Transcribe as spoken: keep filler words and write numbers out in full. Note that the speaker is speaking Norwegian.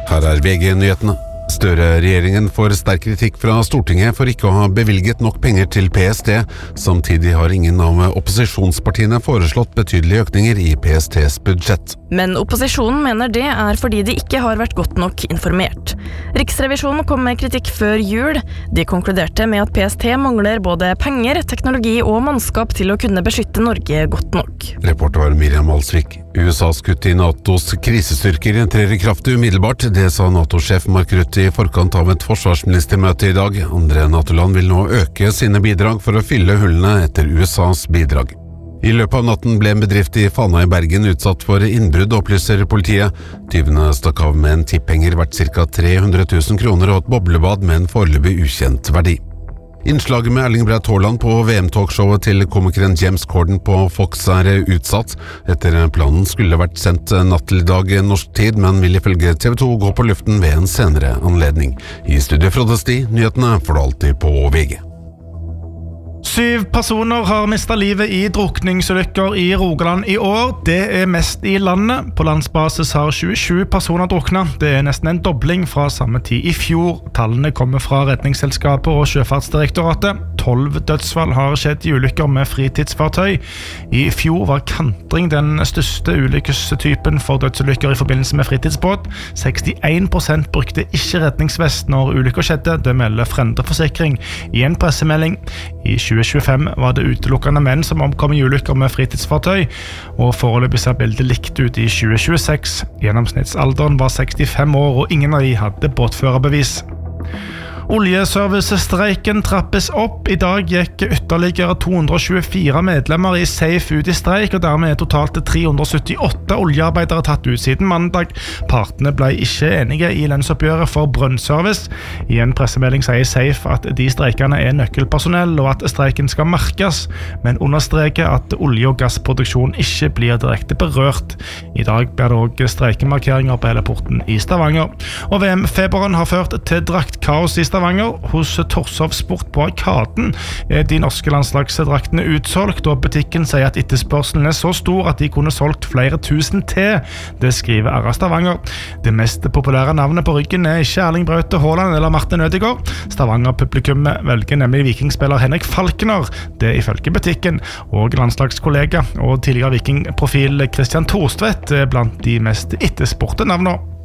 Her er V G-nyhetene. Støre-regjeringen får sterk kritikk fra Stortinget for ikke å ha bevilget nok penger til P S T. Samtidig har ingen av opposisjonspartiene foreslått betydelige økninger i P S T's budsjett. Men opposisjonen mener det er fordi de ikke har vært godt nok informert. Riksrevisjonen kom med kritikk før jul. De konkluderte med at P S T mangler både penger, teknologi og mannskap til å kunne beskytte Norge godt nok. Reporter var Miriam Alsvik. U S A's kutt i NATOs krisestyrker trer i kraft umiddelbart. Det sa NATO-sjef Mark Rutte i forkant av et forsvarsministermøte i dag. Andre NATO-land vil nå øke sine bidrag for å fylle hullene etter U S A's bidrag. I løpet av natten ble en bedrift i Fana i Bergen utsatt for innbrudd, opplyser politiet. Tyvene stakk av med en tipphenger verdt ca. tre hundre tusen kroner og et boblebad med en foreløpig ukjent verdi. Innslaget med Erling Braut Haaland på V M-talkshowet til komikeren James Corden på Fox er utsatt. Etter planen skulle vært sendt natt til i dag norsk tid, men vil ifølge T V to gå på luften ved en senere anledning. I studio Frode Sti, nyhetene får du alltid på V G. Syv personer har mistet livet i drukningsulykker i Rogaland i år. Det er mest i landet. På landsbasis har tjuesju personer druknet. Det er nesten en dobling fra samme tid i fjor. Tallene kommer fra Redningsselskapet og Sjøfartsdirektoratet. Tolv dødsfall har skjedd i ulykker med fritidsfartøy. I fjor var kantring den største ulykkestypen for dødsulykker i forbindelse med fritidsbåt. sekstién prosent brukte ikke redningsvest når ulykker skjedde. Det melder Frende Forsikring i en pressemelding. I tjue tjuefem var det utelukkende menn som omkom i ulykker med fritidsfartøy, og foreløpig ser bildet likt ut i tjue tjueseks. Gjennomsnittsalderen var sekstifem år, og ingen av de hadde båtførerbevis. Oljeservicestreiken trappes opp. I dag gikk ytterligere to hundre tjuefire medlemmer i SAFE ut i streik, og dermed er totalt tre hundre syttiåtte oljearbeidere tatt ut siden mandag. Partene ble ikke enige i lønnsoppgjøret for brønnservice. I en pressemelding sier SAFE at de streikene er nøkkelpersonell, og at streiken skal merkes, men understreker at olje- og gassproduksjon ikke blir direkte berørt. I dag blir det også streikemarkeringer på hele porten i Stavanger. Og V M-feberen har ført til draktkaos i Stavanger. Hos Torshov Sport på Arkaden er de norske landslagsdraktene utsolgt, og butikken sier at etterspørselen er så stor at de kunne solgt flere tusen til. Det skriver R A Stavanger. Det mest populære navnet på ryggen er ikke Erling Braut Haaland eller Martin Ødegaard. Stavanger-publikummet velger nemlig vikingspiller Henrik Falkner, det ifølge butikken, og landslagskollega og tidligere vikingprofil Christian Thorstvedt er blant de mest etterspurte navnene.